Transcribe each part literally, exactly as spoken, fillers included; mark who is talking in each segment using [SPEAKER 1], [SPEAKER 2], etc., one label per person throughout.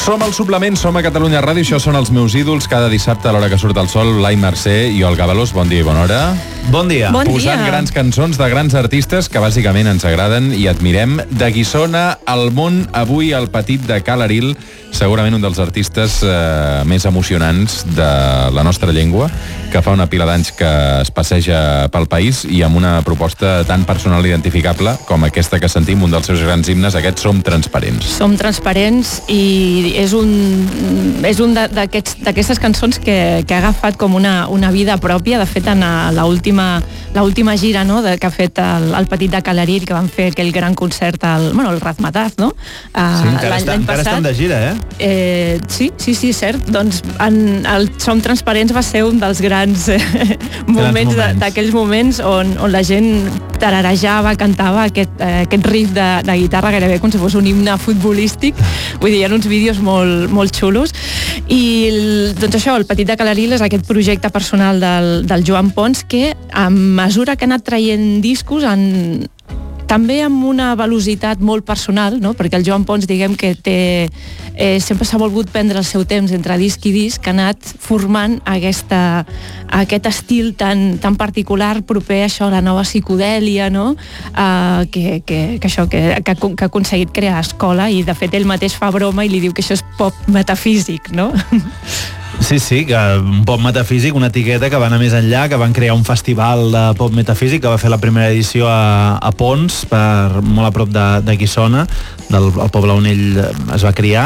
[SPEAKER 1] Som al Suplement, som a Catalunya Ràdio, això són els meus ídols. Cada dissabte a l'hora que surt el sol, Blai Mercè i Olga Veloz. Bon dia i bona hora.
[SPEAKER 2] Bon dia.
[SPEAKER 3] Bon
[SPEAKER 1] Posant
[SPEAKER 3] dia.
[SPEAKER 1] grans cançons de grans artistes que bàsicament ens agraden i admirem. De Guissona al món, avui el petit de Ca l'Aril, segurament un dels artistes eh, més emocionants de la nostra llengua, que fa una pila d'anys que es passeja pel país i amb una proposta tan personal i identificable com aquesta que sentim, un dels seus grans himnes, aquest Som Transparents.
[SPEAKER 3] Som transparents i és un, és un d'aquestes cançons que, que ha agafat com una, una vida pròpia. De fet, en l'última l'última gira, no?, de, que ha fet el, el petit de Ca l'Aril, que van fer aquell gran concert al, bueno, el Razmataz, no? Uh,
[SPEAKER 2] sí, encara, està, encara estan de gira, eh?
[SPEAKER 3] Eh, sí, sí, sí, cert. Doncs en el Som Transparents va ser un dels grans eh, moments, moments. d'aquells moments on, on la gent tararejava, cantava aquest, eh, aquest riff de, de guitarra gairebé com si fos un himne futbolístic. Vull dir, hi ha uns vídeos molt, molt xulos. I el, doncs això, el petit de Ca l'Aril és aquest projecte personal del, del Joan Pons que, a mesura que ha anat traient discos, han també amb una velocitat molt personal, no? Perquè el Joan Pons, diguem que té, eh, sempre s'ha volgut prendre el seu temps entre disc i disc, que ha anat formant aquesta, aquest estil tan, tan particular, proper a això, a la nova psicodèlia, no? Uh, que, que, que, això, que, que, que ha aconseguit crear escola, i de fet ell mateix fa broma i li diu que això és pop metafísic, no?
[SPEAKER 2] Sí, sí, que un pop metafísic, una etiqueta que va anar més enllà, que van crear un festival de pop metafísic que va fer la primera edició a, a Pons, per, molt a prop de, de Guissona, del el poble on ell es va criar,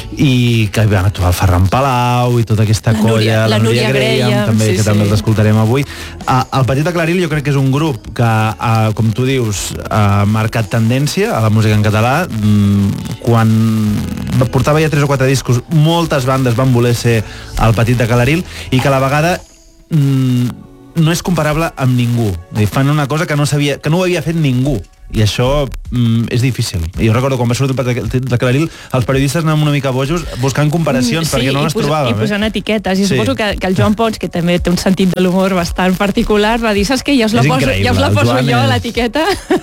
[SPEAKER 2] i que van actuar el Ferran Palau i tota aquesta
[SPEAKER 3] la
[SPEAKER 2] colla,
[SPEAKER 3] Núria, la, la Núria Graham,
[SPEAKER 2] també,
[SPEAKER 3] sí,
[SPEAKER 2] que
[SPEAKER 3] sí.
[SPEAKER 2] també els escoltarem avui. Uh, el Petit de Ca l'Aril jo crec que és un grup que, uh, com tu dius, ha marcat tendència a la música en català. Mm, quan portava ja tres o quatre discos, moltes bandes van voler ser el Petit de Ca l'Aril, i que a la vegada mm, no és comparable amb ningú. Fan una cosa que no, sabia, que no ho havia fet ningú, i això mm, és difícil. I jo recordo quan va sortir el Petit de Ca l'Aril, els periodistes anàvem una mica bojos buscant comparacions, sí, perquè no les trobàvem.
[SPEAKER 3] I posant etiquetes, i
[SPEAKER 2] sí.
[SPEAKER 3] Suposo que, que el Joan Pons, que també té un sentit de l'humor bastant particular, va dir, saps què, ja us la poso, ja us la poso jo a l'etiqueta.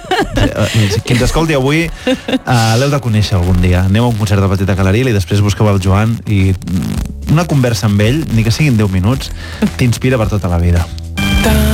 [SPEAKER 2] Qui ens escolti avui uh, l'heu de conèixer algun dia. Aneu a un concert del Petit de Ca l'Aril i després busqueu el Joan, i una conversa amb ell, ni que siguin deu minuts, t'inspira per tota la vida.